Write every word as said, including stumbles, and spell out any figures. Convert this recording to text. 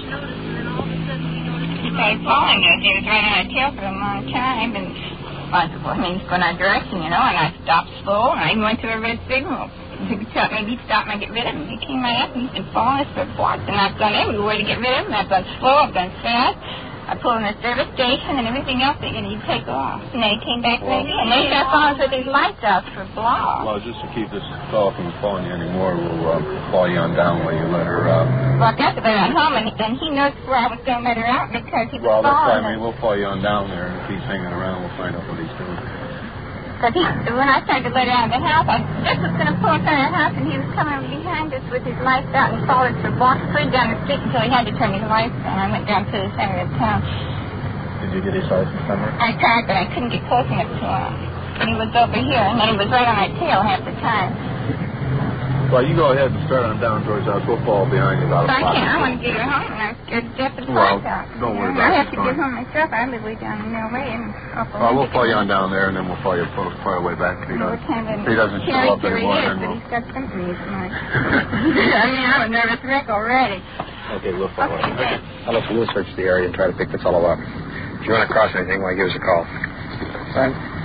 He started following us. He was right on our tail for a long time, and well, I mean, he's going our direction, you know, and I stopped slow, and I even went to a red signal. He could tell maybe he'd stop and get rid of him. He came right up, and he's been following us for blocks, and I've gone everywhere to get rid of him. I've gone slow, I've gone fast. I pulled in the service station and everything else that you need to take off. And then he came back well, later, and they started following us with these lights out for blocks. Well, just to keep this fellow from following you anymore, we'll uh, follow you on down while you let her out. Well, I got to let her on home, and then he knows where I was going to let her out because he was well, following that's right. I mean, we'll follow you on down there, and if he's hanging around, we'll find out what he's doing. Because when I started to let her out of the house, I just was going to pull in front of the house, and he was coming behind us with his lights out and followed us for blocks, clear down the street until he had to turn his lights on. I went down to the center of town. Did you get his license number? I tried, but I couldn't get close enough to him. And he was over here, and then he was right on our tail half the time. Well, you go ahead and start on down towards us. We'll fall behind you about a block. block. I can't. I want to get her home, and I'm scared to death of the well, out. Don't worry yeah, about it. I have to get home myself. I live way down in Mill Way. And well, we'll follow you on down there, and then we'll follow you far away back. If he, well, does, kind of if he doesn't show up anymore, is, then but we'll... he's got symptoms. I mean, I'm a nervous wreck already. Okay, we'll follow okay, him. Okay. I'll let we'll search the area and try to pick the fellow up. If you want to cross anything, why, give us a call. Thanks.